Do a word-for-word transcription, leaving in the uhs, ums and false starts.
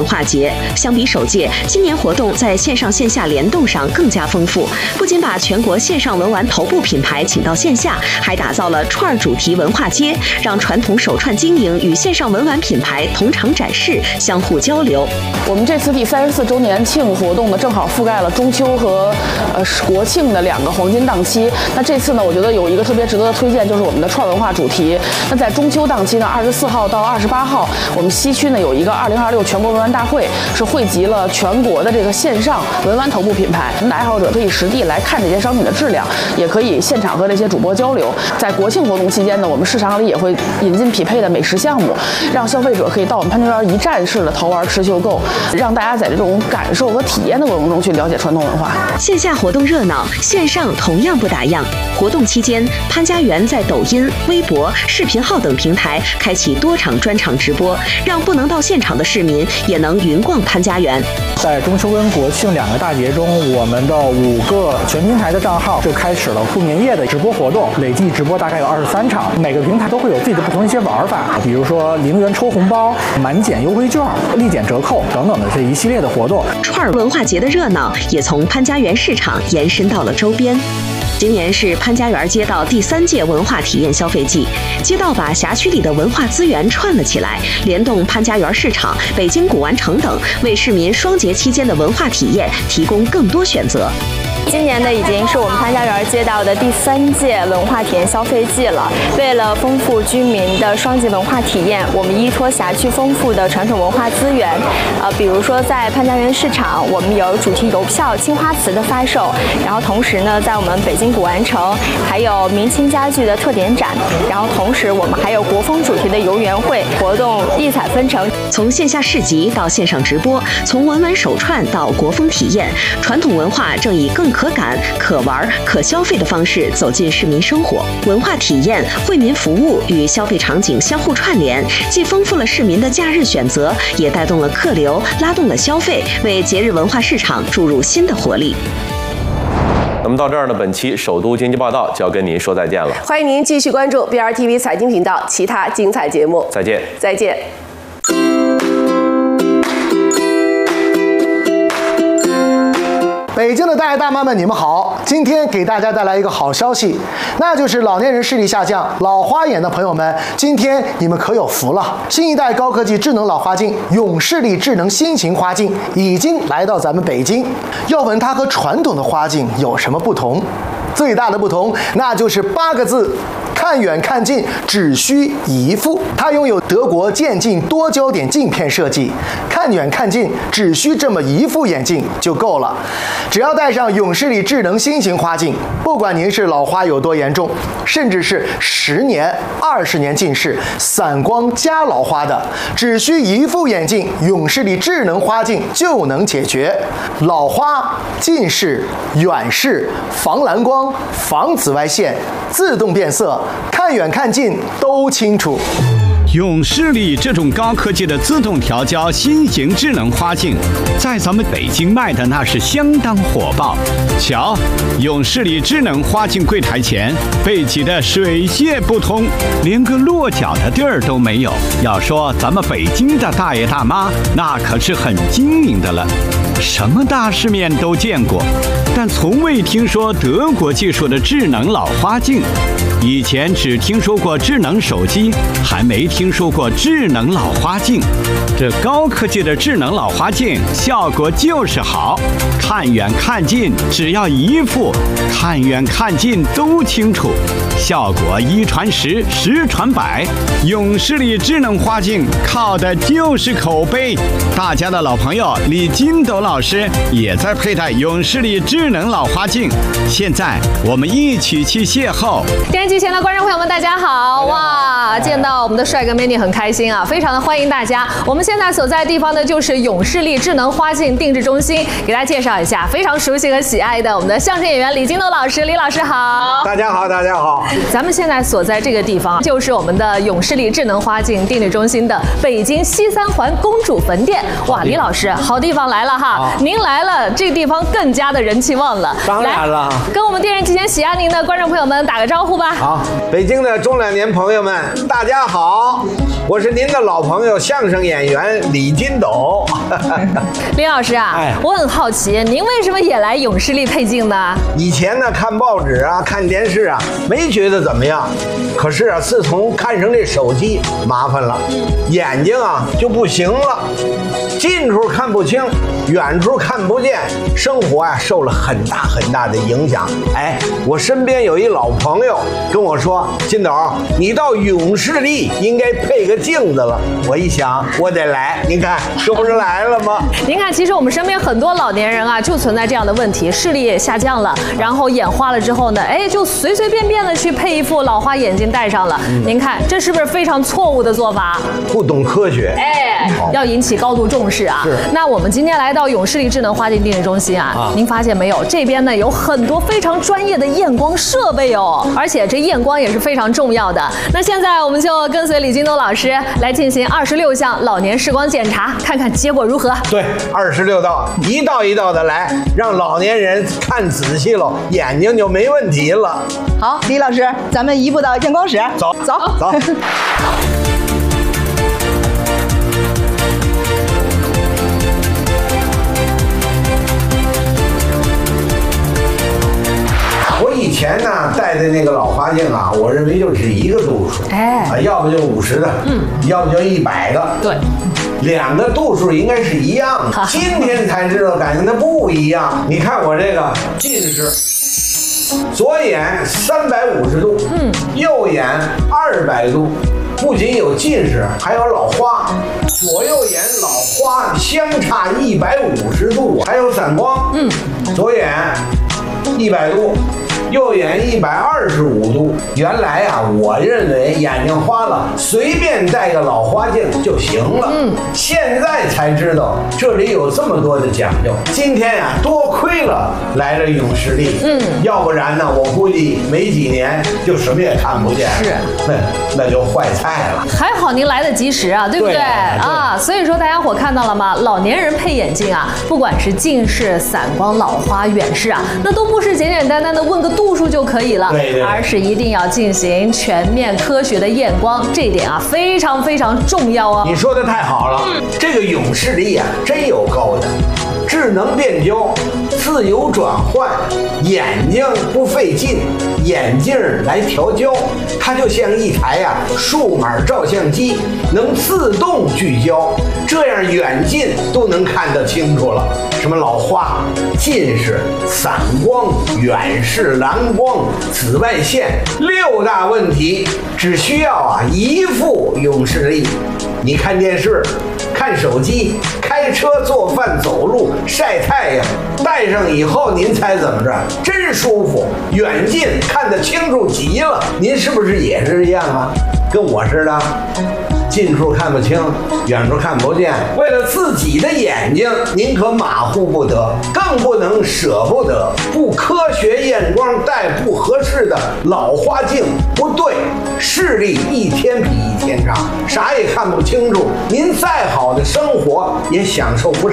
化节。相比首届，今年活动在线上线下联动上更加丰富，不仅把全国线上文玩头部品牌请到线下，还打造了串儿主题文化街，让传统手串经营与线上文玩品牌同场展示，相互交流。 我们这次第三十四周年庆活动呢，正好覆盖了中秋和呃国庆的两个黄金档期。那这次呢，我觉得有一个特别值得的推荐，就是我们的串文化主题。那在中秋档期呢，二十四号到二十八号，我们西区呢有一个二零二六全国文玩大会，是汇集了全国的这个线上文玩头部品牌，爱好者可以实地来看这些商品的质量，也可以现场和这些主播交流。在国庆活动期间呢，我们市场里也会引进匹配的美食项目，让消费者可以到我们潘家园一站式的淘玩吃秀购，让大家在这种感受和体验的过程中去了解传统文化。 线下活动热闹，线上同样不打烊。活动期间，潘家园在抖音、微博、视频号等平台开启多场专场直播，让不能到现场的市民也能云逛潘家园。 在中秋跟国庆两个大节中，我们的五个全平台的账号就开始了不眠夜的直播活动，累计直播大概有二十三场。每个平台都会有自己的不同的一些玩法，比如说零元抽红包、满减优惠券、立减折扣等等的这一系列的活动。 串儿文化节的热闹也从潘家园市场延伸到了周边。今年是潘家园街道第三届文化体验消费季，街道把辖区里的文化资源串了起来，联动潘家园市场、北京古玩城等，为市民双节期间的文化体验提供更多选择。 今年呢，已经是我们潘家园街道的第三届文化体验消费季了。为了丰富居民的双节文化体验，我们依托辖区丰富的传统文化资源，呃，比如说在潘家园市场，我们有主题邮票、青花瓷的发售，然后同时呢，在我们北京古玩城还有明清家具的特点展，然后同时我们还有国风主题的游园会活动，异彩纷呈。 从线下市集到线上直播，从文玩手串到国风体验，传统文化正以更可感、可玩、可消费的方式走进市民生活。文化体验、惠民服务与消费场景相互串联，既丰富了市民的假日选择，也带动了客流，拉动了消费，为节日文化市场注入新的活力。 那么到这儿呢，本期首都经济报道就要跟您说再见了。 欢迎您继续关注 B R T V 财经频道其他精彩节目。 再见， 再见。 北京的大爷大妈们，你们好！今天给大家带来一个好消息，那就是老年人视力下降、老花眼的朋友们，今天你们可有福了！新一代高科技智能老花镜永视力智能新型花镜已经来到咱们北京。要问它和传统的花镜有什么不同？最大的不同，那就是八个字：看远看近，只需一副。它拥有德国渐进多焦点镜片设计，看远看近只需这么一副眼镜就够了。只要戴上永视力智能新型花镜，不管您是老花有多严重，甚至是十年、二十年近视、散光加老花的，只需一副眼镜，永视力智能花镜就能解决老花、近视、远视、防蓝光、防紫外线、自动变色，看远看近都清楚。 永视力这种高科技的自动调焦新型智能花镜，在咱们北京卖的那是相当火爆。瞧，永视力智能花镜柜台前被挤得水泄不通，连个落脚的地儿都没有。要说咱们北京的大爷大妈，那可是很精明的了，什么大世面都见过，但从未听说德国技术的智能老花镜。以前只听说过智能手机，还没听说过智能老花镜。这高科技的智能老花镜效果就是好，看远看近只要一副，看远看近都清楚，效果一传十，十传百。永视力智能花镜靠的就是口碑。大家的老朋友李金斗老师也在佩戴永视力智能老花镜，现在我们一起去邂逅。 电视机前的观众朋友们，大家好！哇，见到我们的帅哥美女很开心啊，非常的欢迎大家。我们现在所在的地方呢，就是永视力智能花镜定制中心，给大家介绍一下非常熟悉和喜爱的我们的相声演员李金斗老师。李老师好！ 大家好，大家好。 咱们现在所在这个地方，就是我们的永视力智能花镜定制中心的北京西三环公主坟店。哇，李老师，好地方来了哈！您来了，这个地方更加的人气旺了。 当然了， 跟我们电视机前喜爱您的观众朋友们打个招呼吧。 好，北京的中老年朋友们，大家好，我是您的老朋友相声演员李金斗。 林老师啊，哎、我很好奇，您为什么也来永视力配镜呢？ 以前呢，看报纸啊，看电视啊，没觉得怎么样。可是啊，自从看上这手机，麻烦了，眼睛啊就不行了，近处看不清，远处看不见，生活啊受了很大很大的影响。哎，我身边有一老朋友跟我说，金斗，你到永视力应该配个镜子了。我一想，我得来，您看，这不是来了吗？ 您看，其实我们身边很多老年人啊，就存在这样的问题，视力也下降了，然后眼花了之后呢，哎，就随随便便的去配一副老花眼镜戴上了。嗯、您看，这是不是非常错误的做法？ 不懂科学， 哎，要引起高度重视啊。那我们今天来到永视力智能花镜定制中心啊，啊您发现没有？这边呢有很多非常专业的验光设备哦，而且这验光也是非常重要的。那现在我们就跟随李金斗老师来进行二十六项老年视光检查，看看结果如何。 对，二十六道，一道一道的来，让老年人看仔细了，眼睛就没问题了。 好，李老师，咱们移步到验光室， 走走走。我以前呢戴的那个老花镜啊，我认为就只一个度数，哎，啊，要不就五十的，嗯，要不就一百的， 对， 两个度数应该是一样的。今天才知道，感觉它不一样。你看我这个近视，左眼三百五十度，嗯，右眼二百度，不仅有近视，还有老花。左右眼老花相差一百五十度，还有散光，嗯，左眼一百度。右眼一百二十五度，原来啊，我认为眼睛花了，随便戴个老花镜就行了。嗯，现在才知道这里有这么多的讲究。今天呀、啊，多亏了来了永视力，嗯，要不然呢，我估计没几年就什么也看不见，是，那那就坏菜了。 还好您来得及时啊，对不对？对啊，所以说大家伙看到了吗？老年人配眼镜啊，不管是近视、散光、老花、远视啊，那都不是简简单单的问个度数就可以了， 对对， 而是一定要进行全面科学的验光，这一点啊非常非常重要哦。 你说的太好了，嗯、这个永视力啊真有高的，智能变焦，自由转换，眼睛不费劲，眼镜来调焦，它就像一台呀、啊、数码照相机，能自动聚焦，这样远近都能看得清楚了。什么老花、近视、散光、远视、蓝光、紫外线六大问题，只需要啊一副永视力。你看电视、看手机、开车、做饭、走路、晒太阳，戴上以后您猜怎么着？真舒服，远近看得清楚极了。您是不是也是一样啊？跟我似的。近处看不清，远处看不见，为了自己的眼睛，您可马虎不得，更不能舍不得。不科学验光戴不合适的老花镜，不对，视力一天比一天差，啥也看不清楚。您再好的生活也享受不